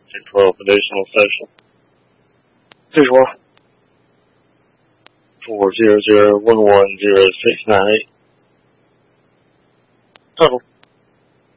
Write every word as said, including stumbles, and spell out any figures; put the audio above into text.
two twelve additional social. two one. four zero zero one one zero six nine eight. Total.